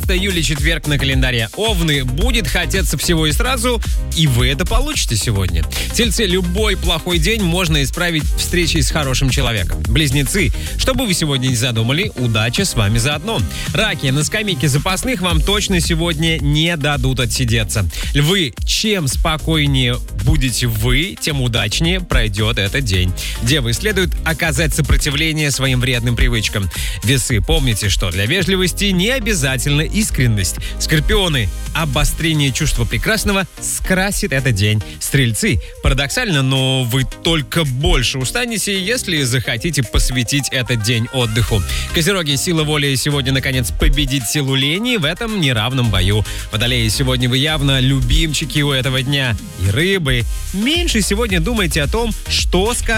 июля, четверг на календаре. Овны, будет хотеться всего и сразу, и вы это получите сегодня. Тельцы, любой плохой день можно исправить встречей с хорошим человеком. Близнецы, что бы вы сегодня не задумали, удача с вами заодно. Раки, на скамейке запасных вам точно сегодня не дадут отсидеться. Львы, чем спокойнее будете вы, тем удачнее пройдет этот день. Девы, следует оказать сопротивление своим вредным привычкам. Весы, помните, что для вежливости не обязательно искренность. Скорпионы, обострение чувства прекрасного скрасит этот день. Стрельцы, парадоксально, но вы только больше устанете, если захотите посвятить этот день отдыху. Козероги, сила воли сегодня, наконец, победит силу лени в этом неравном бою. Водолеи, сегодня вы явно любимчики у этого дня. И рыбы, меньше сегодня думайте о том, что скажут